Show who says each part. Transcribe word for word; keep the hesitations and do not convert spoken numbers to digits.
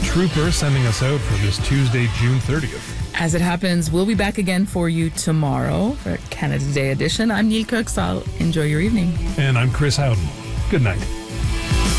Speaker 1: trooper sending us out for this Tuesday, June thirtieth.
Speaker 2: As it happens, we'll be back again for you tomorrow for Canada Day edition. I'm Neil Kirksall. Enjoy your evening.
Speaker 1: And I'm Chris Howden. Good night.